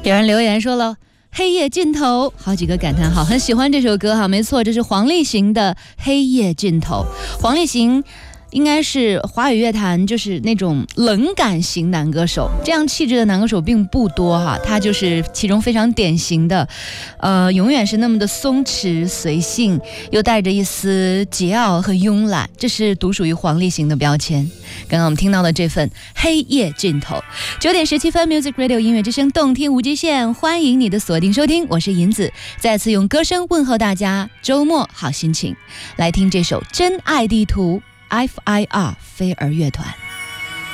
有人留言说了黑夜尽头，好几个感叹号，很喜欢这首歌哈，没错，这是黄立行的《黑夜尽头》。黄立行应该是华语乐坛就是那种冷感型男歌手，这样气质的男歌手并不多哈，他就是其中非常典型的，永远是那么的松弛随性，又带着一丝桀骜和慵懒，这是独属于黄立行的标签。刚刚我们听到的这份《黑夜尽头》，9:17 Music Radio 音乐之声，动听无极限，欢迎你的锁定收听，我是银子，再次用歌声问候大家，周末好心情，来听这首《真爱地图》。FIR 飞儿乐团。